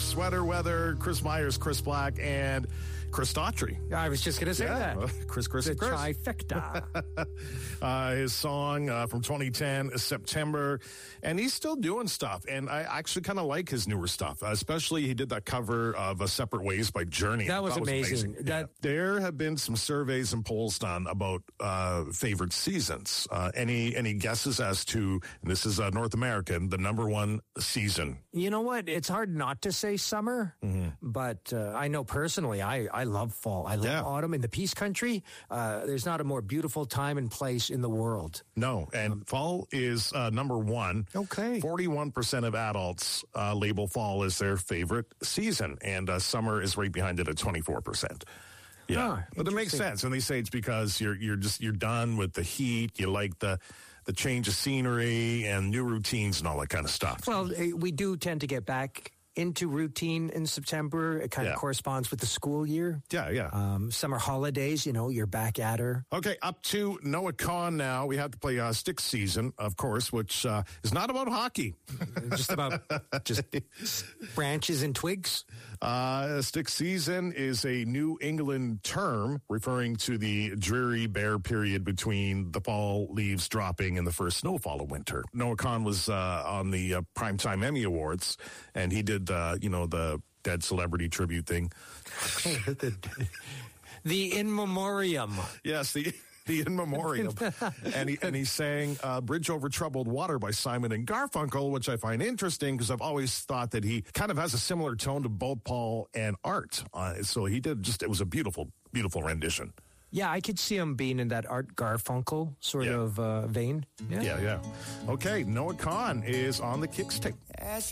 Sweater Weather, Chris Myers, Chris Black, and Chris Daughtry. I was just going to say that. Chris, the and Chris. Trifecta. His song from 2010, September. And he's still doing stuff. And I actually kind of like his newer stuff. Especially he did that cover of Separate Ways by Journey. That was amazing. There have been some surveys and polls done about favorite seasons. Any guesses as to, and this is North American, the number one season? You know what? It's hard not to say summer, but I know personally I love fall. I love autumn. In the Peace Country, there's not a more beautiful time and place in the world. No, and fall is number one. Okay. 41% of adults label fall as their favorite season, and summer is right behind it at 24%. Yeah, but it makes sense, and they say it's because you're done with the heat. You like the change of scenery and new routines and all that kind of stuff. Well, we do tend to get back into routine in September. It kind of corresponds with the school year. Yeah. Summer holidays, you're back at her. Okay, up to Noah Kahn now. We have to play Stick Season, of course, which is not about hockey. Just about branches and twigs. Stick Season is a New England term referring to the dreary, bare period between the fall leaves dropping and the first snowfall of winter. Noah Kahn was on the Primetime Emmy Awards, and he did the dead celebrity tribute thing. The In Memoriam. Yes, the In Memoriam. and he sang Bridge Over Troubled Water by Simon and Garfunkel, which I find interesting because I've always thought that he kind of has a similar tone to both Paul and Art. So he did it was a beautiful, beautiful rendition. Yeah, I could see him being in that Art Garfunkel sort of vein. Yeah. Okay, Noah Kahn is on the Kicks tape.